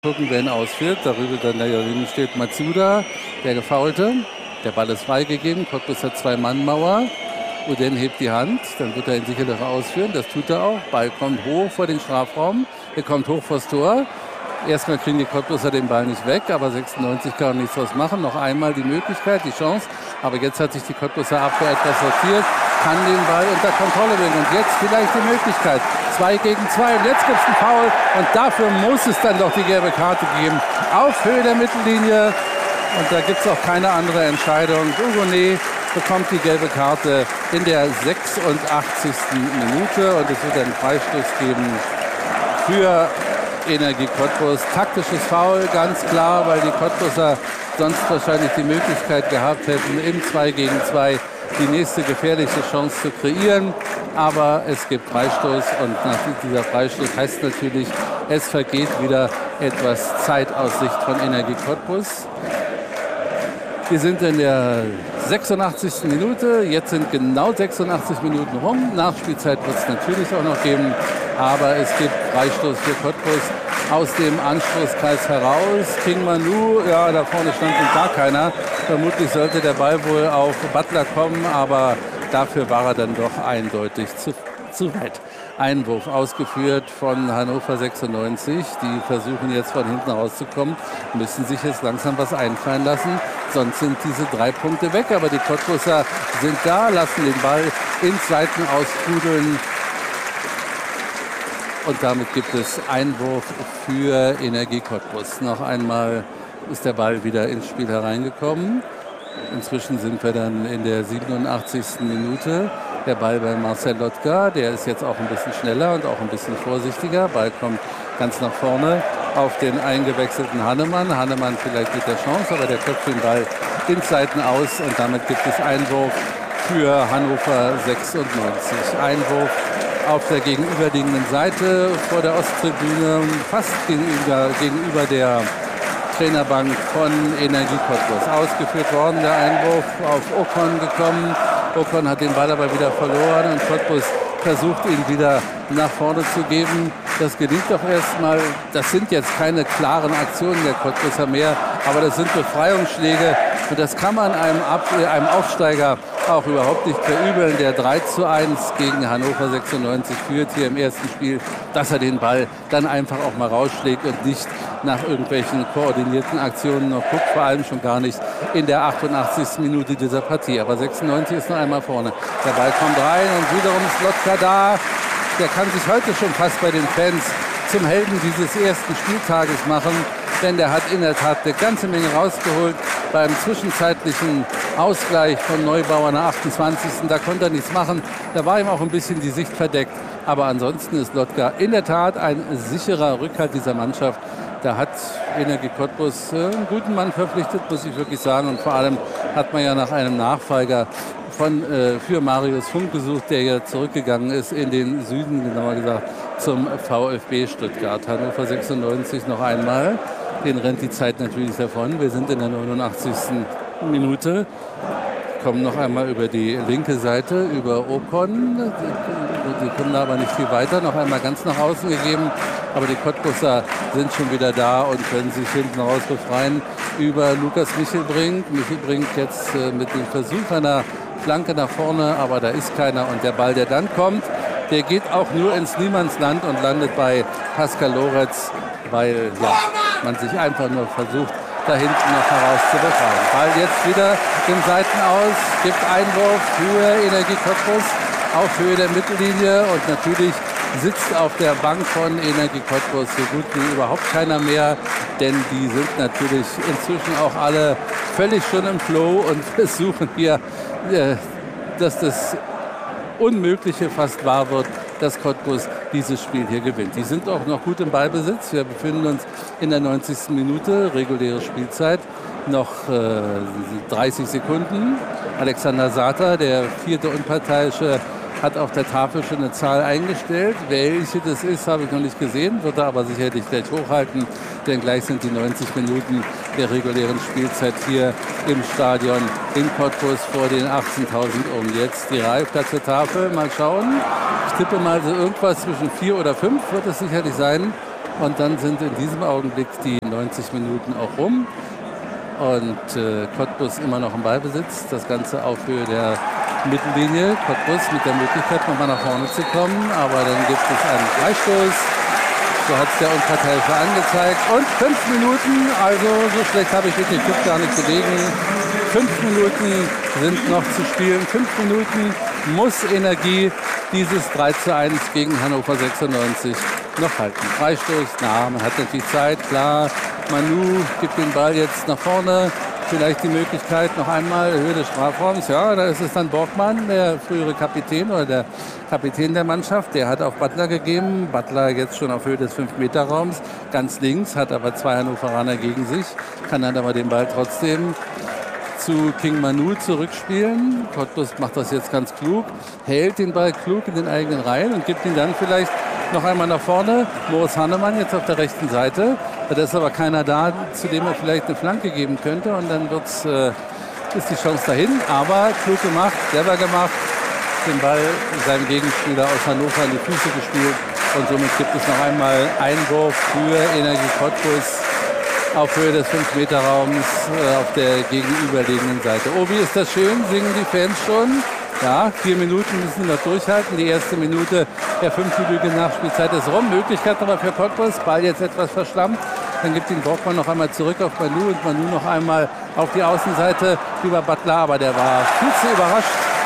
Gucken, wer ihn ausführt. Darüber dann der Linie steht Matsuda, der Gefaulte. Der Ball ist freigegeben. Cottbus hat Zwei-Mann-Mauer. Uden hebt die Hand. Dann wird er ihn sicherlich ausführen. Das tut er auch. Ball kommt hoch vor den Strafraum. Er kommt hoch vors Tor. Erstmal kriegen die Cottbuser den Ball nicht weg, aber 96 kann nichts draus machen. Noch einmal die Möglichkeit, die Chance. Aber jetzt hat sich die Cottbuser Abwehr etwas sortiert, kann den Ball unter Kontrolle bringen. Und jetzt vielleicht die Möglichkeit. 2 gegen 2. Und jetzt gibt es einen Foul. Und dafür muss es dann doch die gelbe Karte geben. Auf Höhe der Mittellinie. Und da gibt es auch keine andere Entscheidung. Hugonet bekommt die gelbe Karte in der 86. Minute. Und es wird einen Freistoß geben für Energie Cottbus. Taktisches Foul, ganz klar, weil die Cottbuser sonst wahrscheinlich die Möglichkeit gehabt hätten, im 2 gegen 2 die nächste gefährliche Chance zu kreieren. Aber es gibt Freistoß und nach dieser Freistoß heißt natürlich, es vergeht wieder etwas Zeit aus Sicht von Energie Cottbus. Wir sind in der 86. Minute. Jetzt sind genau 86 Minuten rum. Nachspielzeit wird es natürlich auch noch geben. Aber es gibt Freistoß für Cottbus aus dem Anstoßkreis heraus. King Manu, ja, da vorne stand gar keiner. Vermutlich sollte der Ball wohl auf Butler kommen, aber dafür war er dann doch eindeutig zu weit. Einwurf ausgeführt von Hannover 96. Die versuchen jetzt von hinten rauszukommen, müssen sich jetzt langsam was einfallen lassen. Sonst sind diese 3 Punkte weg. Aber die Cottbuser sind da, lassen den Ball ins Seiten austrudeln. Und damit gibt es Einwurf für Energie Cottbus. Noch einmal ist der Ball wieder ins Spiel hereingekommen. Inzwischen sind wir dann in der 87. Minute. Der Ball bei Marcel Lotka, der ist jetzt auch ein bisschen schneller und auch ein bisschen vorsichtiger. Ball kommt ganz nach vorne auf den eingewechselten Hannemann. Hannemann vielleicht mit der Chance, aber der köpft den Ball ins Seiten aus. Und damit gibt es Einwurf für Hannover 96. Einwurf auf der gegenüberliegenden Seite vor der Osttribüne, fast gegenüber der Trainerbank von Energie Cottbus. Ausgeführt worden, der Einwurf auf Ocon gekommen. Ocon hat den Ball aber wieder verloren und Cottbus versucht ihn wieder nach vorne zu geben. Das gelingt doch erstmal. Das sind jetzt keine klaren Aktionen der Cottbuser mehr, aber das sind Befreiungsschläge und das kann man einem Aufsteiger auch überhaupt nicht verübeln, der 3:1 gegen Hannover 96 führt hier im ersten Spiel, dass er den Ball dann einfach auch mal rausschlägt und nicht nach irgendwelchen koordinierten Aktionen noch guckt, vor allem schon gar nicht in der 88. Minute dieser Partie. Aber 96 ist noch einmal vorne. Der Ball kommt rein und wiederum ist Lotka da. Der kann sich heute schon fast bei den Fans zum Helden dieses ersten Spieltages machen, denn der hat in der Tat eine ganze Menge rausgeholt beim zwischenzeitlichen Ausgleich von Neubauer nach 28. Da konnte er nichts machen. Da war ihm auch ein bisschen die Sicht verdeckt. Aber ansonsten ist Lotka in der Tat ein sicherer Rückhalt dieser Mannschaft. Da hat Energie Cottbus einen guten Mann verpflichtet, muss ich wirklich sagen. Und vor allem hat man ja nach einem Nachfolger für Marius Funk gesucht, der ja zurückgegangen ist in den Süden, genauer gesagt zum VfB Stuttgart. Hannover 96 noch einmal. Den rennt die Zeit natürlich davon. Wir sind in der 89. Minute. Kommen noch einmal über die linke Seite, über Ocon. Die kommen da aber nicht viel weiter. Noch einmal ganz nach außen gegeben. Aber die Cottbuser sind schon wieder da und können sich hinten raus befreien über Lukas Michelbrink. Michelbrink jetzt mit dem Versuch einer Flanke nach vorne, aber da ist keiner. Und der Ball, der dann kommt, der geht auch nur ins Niemandsland und landet bei Pascal Loretz, weil man sich einfach nur versucht, da hinten noch heraus zu befreien. Ball jetzt wieder im Seitenaus, gibt Einwurf für Energie Cottbus auf Höhe der Mittellinie und natürlich sitzt auf der Bank von Energie Cottbus so gut wie überhaupt keiner mehr, denn die sind natürlich inzwischen auch alle völlig schon im Flow und versuchen hier, dass das Unmögliche fast wahr wird, dass Cottbus dieses Spiel hier gewinnt. Die sind auch noch gut im Ballbesitz. Wir befinden uns in der 90. Minute, reguläre Spielzeit, noch 30 Sekunden. Alexander Sata, der vierte Unparteiische, hat auf der Tafel schon eine Zahl eingestellt. Welche das ist, habe ich noch nicht gesehen, wird er aber sicherlich gleich hochhalten, denn gleich sind die 90 Minuten der regulären Spielzeit hier im Stadion in Cottbus vor den 18.000 um. Jetzt die Reihe zur Tafel, mal schauen. Ich tippe mal so irgendwas zwischen 4 oder 5 wird es sicherlich sein. Und dann sind in diesem Augenblick die 90 Minuten auch rum. Und Cottbus immer noch im Ballbesitz. Das Ganze auf Höhe der Mittellinie. Cottbus mit der Möglichkeit, nochmal nach vorne zu kommen. Aber dann gibt es einen Freistoß. So hat es der Unparteiische angezeigt. Und 5 Minuten, also so schlecht habe ich mit dem Club gar nicht gelegen. 5 Minuten sind noch zu spielen. 5 Minuten muss Energie dieses 3:1 gegen Hannover 96 noch halten. Freistoß, na, man hat natürlich Zeit, klar. Manu gibt den Ball jetzt nach vorne. Vielleicht die Möglichkeit noch einmal Höhe des Strafraums. Ja, da ist es dann Borgmann, der frühere Kapitän oder der Kapitän der Mannschaft. Der hat auf Butler gegeben. Butler jetzt schon auf Höhe des 5-Meter-Raums. Ganz links, hat aber 2 Hannoveraner gegen sich. Kann dann aber den Ball trotzdem zu King Manu zurückspielen. Cottbus macht das jetzt ganz klug. Hält den Ball klug in den eigenen Reihen und gibt ihn dann vielleicht noch einmal nach vorne. Moritz Hannemann jetzt auf der rechten Seite. Da ist aber keiner da, zu dem er vielleicht eine Flanke geben könnte. Und dann ist die Chance dahin. Aber klug gemacht, clever gemacht. Den Ball seinem Gegenspieler aus Hannover in die Füße gespielt. Und somit gibt es noch einmal Einwurf für Energie Cottbus auf Höhe des 5-Meter-Raums auf der gegenüberliegenden Seite. Oh, wie ist das schön, singen die Fans schon. Ja, 4 Minuten müssen wir noch durchhalten. Die erste Minute der 5-minütigen Nachspielzeit ist rum. Möglichkeit aber für Cottbus. Ball jetzt etwas verschlammt. Dann gibt ihn Borgmann noch einmal zurück auf Manu und Manu noch einmal auf die Außenseite über Butler. Aber der war viel zu überrascht.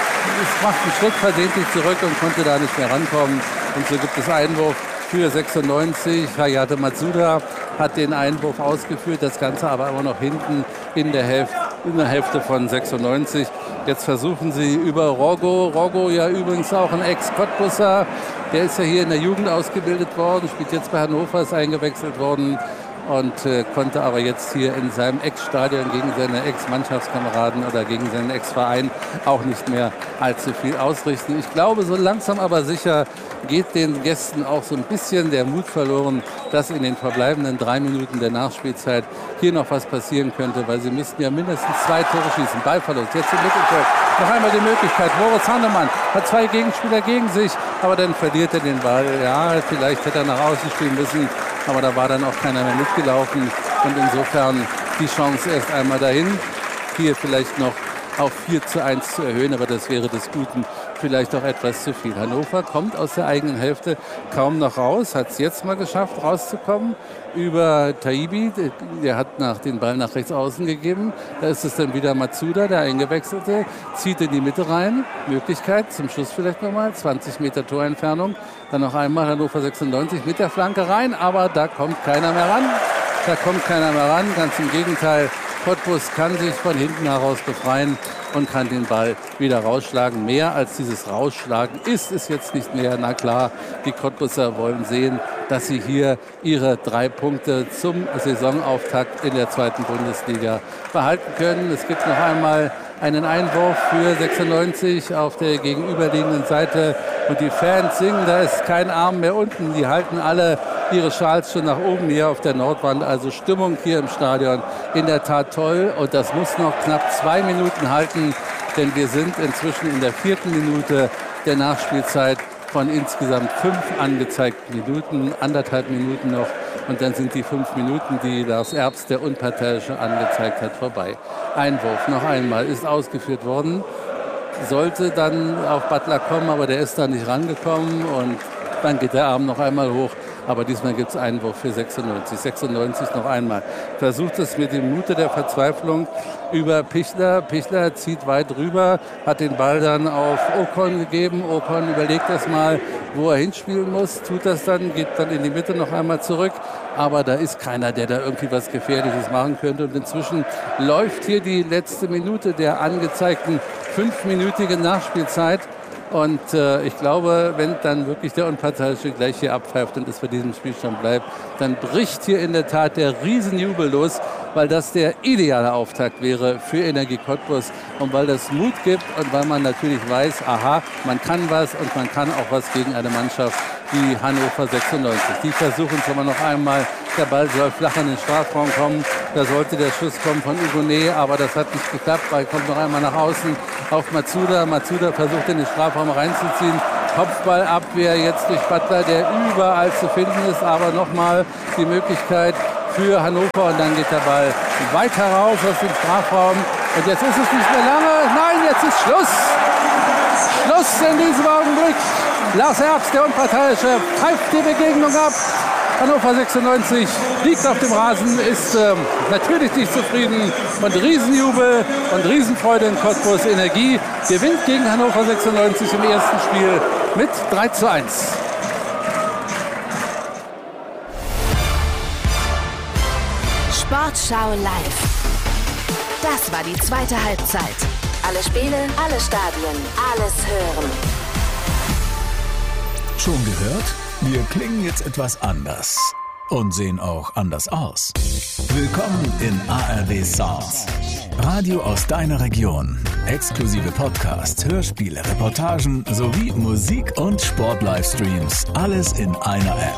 Es macht einen Schritt versehentlich zurück und konnte da nicht mehr rankommen. Und so gibt es Einwurf für 96. Hayate Matsuda hat den Einwurf ausgeführt. Das Ganze aber immer noch hinten in der Hälfte von 96. Jetzt versuchen sie über Rogo. Rogo ja übrigens auch ein Ex-Cottbusser. Der ist ja hier in der Jugend ausgebildet worden, spielt jetzt bei Hannover, ist eingewechselt worden und konnte aber jetzt hier in seinem Ex-Stadion gegen seine Ex-Mannschaftskameraden oder gegen seinen Ex-Verein auch nicht mehr allzu viel ausrichten. Ich glaube, so langsam aber sicher geht den Gästen auch so ein bisschen der Mut verloren, dass in den verbleibenden 3 Minuten der Nachspielzeit hier noch was passieren könnte, weil sie müssten ja mindestens 2 Tore schießen. Ballverlust, jetzt im Mittelfeld. Noch einmal die Möglichkeit. Moritz Hannemann hat 2 Gegenspieler gegen sich, aber dann verliert er den Ball. Ja, vielleicht hätte er nach außen spielen müssen, aber da war dann auch keiner mehr mitgelaufen. Und insofern die Chance erst einmal dahin, hier vielleicht noch auf 4:1 zu erhöhen, aber das wäre des Guten vielleicht auch etwas zu viel. Hannover kommt aus der eigenen Hälfte kaum noch raus, hat es jetzt mal geschafft, rauszukommen über Taibi. Der hat den Ball nach rechts außen gegeben. Da ist es dann wieder Matsuda, der Eingewechselte, zieht in die Mitte rein. Möglichkeit zum Schluss vielleicht nochmal, 20 Meter Torentfernung. Dann noch einmal Hannover 96 mit der Flanke rein, aber da kommt keiner mehr ran. Ganz im Gegenteil. Cottbus kann sich von hinten heraus befreien und kann den Ball wieder rausschlagen. Mehr als dieses Rausschlagen ist es jetzt nicht mehr. Na klar, die Cottbusser wollen sehen, dass sie hier ihre 3 Punkte zum Saisonauftakt in der 2. Bundesliga behalten können. Es gibt noch einmal einen Einwurf für 96 auf der gegenüberliegenden Seite. Und die Fans singen, da ist kein Arm mehr unten. Die halten alle ihre Schals schon nach oben hier auf der Nordwand. Also Stimmung hier im Stadion in der Tat toll. Und das muss noch knapp 2 Minuten halten, denn wir sind inzwischen in der 4. Minute der Nachspielzeit von insgesamt 5 angezeigten Minuten, 1,5 Minuten noch. Und dann sind die 5 Minuten, die Lars Erbs, der Unparteiische, angezeigt hat, vorbei. Einwurf noch einmal ist ausgeführt worden. Sollte dann auf Butler kommen, aber der ist da nicht rangekommen. Und dann geht der Arm noch einmal hoch. Aber diesmal gibt es Einwurf für 96. 96 noch einmal. Versucht es mit dem Mute der Verzweiflung über Pichler. Pichler zieht weit rüber, hat den Ball dann auf Ocon gegeben. Ocon überlegt das mal, wo er hinspielen muss. Tut das dann, geht dann in die Mitte noch einmal zurück. Aber da ist keiner, der da irgendwie was Gefährliches machen könnte. Und inzwischen läuft hier die letzte Minute der angezeigten 5-minütigen Nachspielzeit. Und ich glaube, wenn dann wirklich der Unparteiische gleich hier abpfeift und es bei diesem Spielstand bleibt, dann bricht hier in der Tat der Riesenjubel los, weil das der ideale Auftakt wäre für Energie Cottbus und weil das Mut gibt und weil man natürlich weiß, aha, man kann was und man kann auch was gegen eine Mannschaft wie Hannover 96. Die versuchen es aber noch einmal. Der Ball soll flach in den Strafraum kommen. Da sollte der Schuss kommen von Hugonet, aber das hat nicht geklappt. Ball kommt noch einmal nach außen auf Matsuda. Matsuda versucht in den Strafraum reinzuziehen. Kopfballabwehr jetzt durch Butler, der überall zu finden ist, aber nochmal die Möglichkeit für Hannover und dann geht der Ball weiter raus aus dem Strafraum und jetzt ist es nicht mehr lange, nein, jetzt ist Schluss! Schluss in diesem Augenblick! Lars Herbst, der Unparteiische, pfeift die Begegnung ab. Hannover 96 liegt auf dem Rasen, ist natürlich nicht zufrieden und Riesenjubel und Riesenfreude in Cottbus. Energie gewinnt gegen Hannover 96 im ersten Spiel mit 3:1. Sportschau live. Das war die zweite Halbzeit. Alle Spiele, alle Stadien, alles hören. Schon gehört? Wir klingen jetzt etwas anders und sehen auch anders aus. Willkommen in ARD Sounds. Radio aus deiner Region. Exklusive Podcasts, Hörspiele, Reportagen sowie Musik- und Sport-Livestreams. Alles in einer App.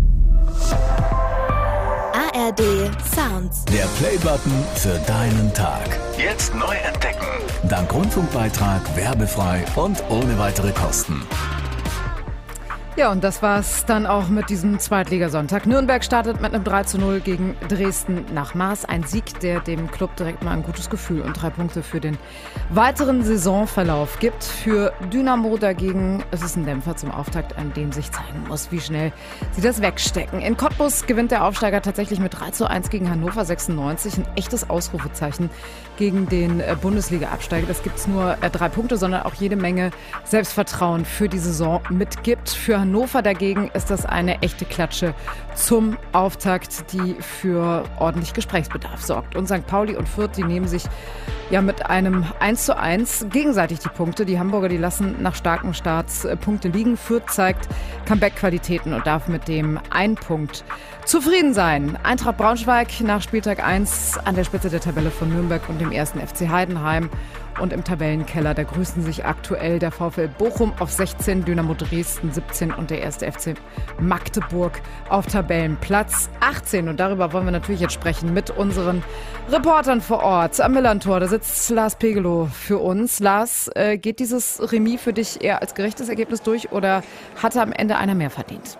ARD Sounds. Der Play-Button für deinen Tag. Jetzt neu entdecken. Dank Rundfunkbeitrag, werbefrei und ohne weitere Kosten. Ja, und das war's dann auch mit diesem Zweitligasonntag. Nürnberg startet mit einem 3:0 gegen Dresden nach Maß. Ein Sieg, der dem Club direkt mal ein gutes Gefühl und 3 Punkte für den weiteren Saisonverlauf gibt. Für Dynamo dagegen ist es ein Dämpfer zum Auftakt, an dem sich zeigen muss, wie schnell sie das wegstecken. In Cottbus gewinnt der Aufsteiger tatsächlich mit 3:1 gegen Hannover 96. Ein echtes Ausrufezeichen gegen den Bundesliga-Absteiger. Das gibt's nur 3 Punkte, sondern auch jede Menge Selbstvertrauen für die Saison mitgibt. Für Hannover dagegen ist das eine echte Klatsche zum Auftakt, die für ordentlich Gesprächsbedarf sorgt. Und St. Pauli und Fürth, die nehmen sich ja mit einem 1:1 gegenseitig die Punkte. Die Hamburger, die lassen nach starken Starts Punkte liegen. Fürth zeigt Comeback-Qualitäten und darf mit dem 1 Punkt zufrieden sein. Eintracht Braunschweig nach Spieltag 1 an der Spitze der Tabelle von Nürnberg und dem 1. FC Heidenheim. Und im Tabellenkeller, da grüßen sich aktuell der VfL Bochum auf 16, Dynamo Dresden 17 und der 1. FC Magdeburg auf Tabellenplatz 18. Und darüber wollen wir natürlich jetzt sprechen mit unseren Reportern vor Ort. Am Millantor, da sitzt Lars Pegelow für uns. Lars, geht dieses Remis für dich eher als gerechtes Ergebnis durch oder hatte am Ende einer mehr verdient?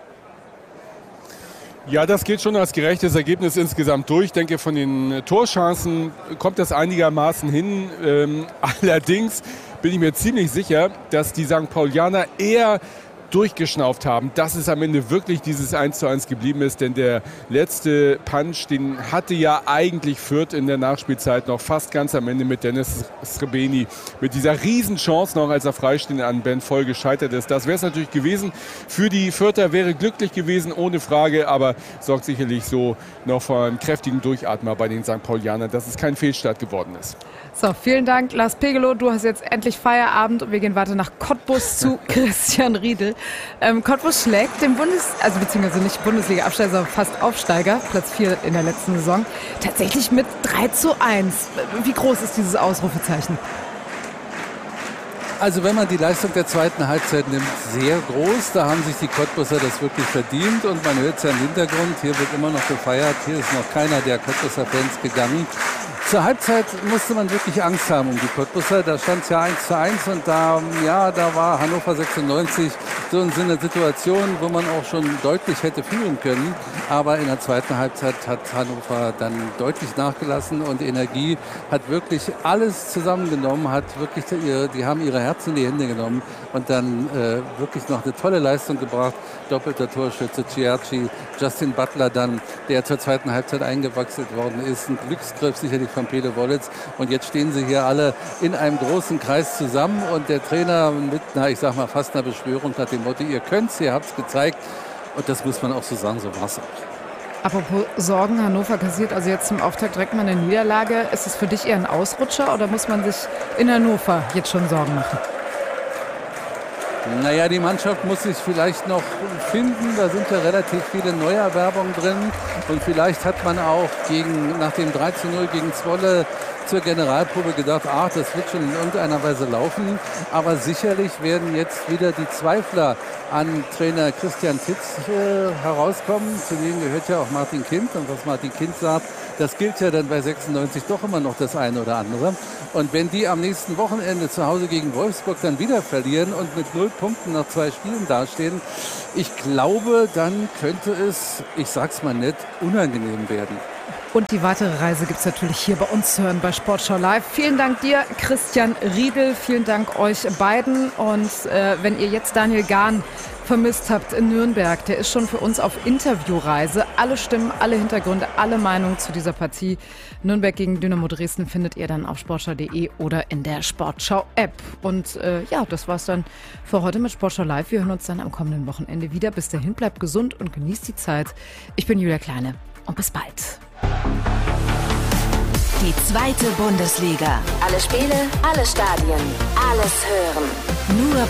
Ja, das geht schon als gerechtes Ergebnis insgesamt durch. Ich denke, von den Torchancen kommt das einigermaßen hin. Allerdings bin ich mir ziemlich sicher, dass die St. Paulianer eher durchgeschnauft haben, dass es am Ende wirklich dieses 1:1 geblieben ist. Denn der letzte Punch, den hatte ja eigentlich Fürth in der Nachspielzeit noch fast ganz am Ende mit Dennis Srebeni. Mit dieser Riesenchance noch, als er freistehend an Ben Voll gescheitert ist. Das wäre es natürlich gewesen. Für die Fürther wäre glücklich gewesen, ohne Frage. Aber sorgt sicherlich so noch für einen kräftigen Durchatmer bei den St. Paulianern, dass es kein Fehlstart geworden ist. So, vielen Dank, Lars Pegelow. Du hast jetzt endlich Feierabend und wir gehen weiter nach Cottbus zu Christian Riedel. Cottbus schlägt den beziehungsweise nicht Bundesliga-Absteiger, sondern fast Aufsteiger, Platz 4 in der letzten Saison, tatsächlich mit 3:1. Wie groß ist dieses Ausrufezeichen? Also wenn man die Leistung der zweiten Halbzeit nimmt, sehr groß. Da haben sich die Cottbuser das wirklich verdient und man hört es ja im Hintergrund, hier wird immer noch gefeiert, hier ist noch keiner der Cottbuser Fans gegangen. Zur Halbzeit musste man wirklich Angst haben um die Cottbuser. Da stand es ja 1:1 und da war Hannover 96 so in einer Situation, wo man auch schon deutlich hätte führen können. Aber in der zweiten Halbzeit hat Hannover dann deutlich nachgelassen und Energie hat wirklich alles zusammengenommen, die haben ihre Herzen in die Hände genommen und dann wirklich noch eine tolle Leistung gebracht. Doppelter Torschütze, Ciarci, Justin Butler dann, der zur zweiten Halbzeit eingewechselt worden ist. Ein Glücksgriff sicherlich von Pele Wollitz. Und jetzt stehen sie hier alle in einem großen Kreis zusammen und der Trainer mit fast einer Beschwörung nach dem Motto, ihr könnt's, ihr habt's gezeigt. Und das muss man auch so sagen, so war's auch. Apropos Sorgen, Hannover kassiert also jetzt zum Auftakt direkt mal eine Niederlage. Ist es für dich eher ein Ausrutscher oder muss man sich in Hannover jetzt schon Sorgen machen? Naja, die Mannschaft muss sich vielleicht noch finden. Da sind ja relativ viele Neuerwerbungen drin. Und vielleicht hat man auch nach dem 3:0 gegen Zwolle zur Generalprobe gedacht, das wird schon in irgendeiner Weise laufen. Aber sicherlich werden jetzt wieder die Zweifler an Trainer Christian Titz herauskommen. Zu denen gehört ja auch Martin Kind. Und was Martin Kind sagt, das gilt ja dann bei 96 doch immer noch das eine oder andere. Und wenn die am nächsten Wochenende zu Hause gegen Wolfsburg dann wieder verlieren und mit 0 Punkten nach 2 Spielen dastehen, ich glaube, dann könnte es, ich sag's mal nett, unangenehm werden. Und die weitere Reise gibt es natürlich hier bei uns zu hören bei Sportschau Live. Vielen Dank dir, Christian Riedel. Vielen Dank euch beiden. Und wenn ihr jetzt Daniel Gahn vermisst habt in Nürnberg, der ist schon für uns auf Interviewreise. Alle Stimmen, alle Hintergründe, alle Meinungen zu dieser Partie Nürnberg gegen Dynamo Dresden findet ihr dann auf sportschau.de oder in der Sportschau-App. Und das war's dann für heute mit Sportschau Live. Wir hören uns dann am kommenden Wochenende wieder. Bis dahin, bleibt gesund und genießt die Zeit. Ich bin Julia Kleine und bis bald. Die 2. Bundesliga. Alle Spiele, alle Stadien, alles hören. Nur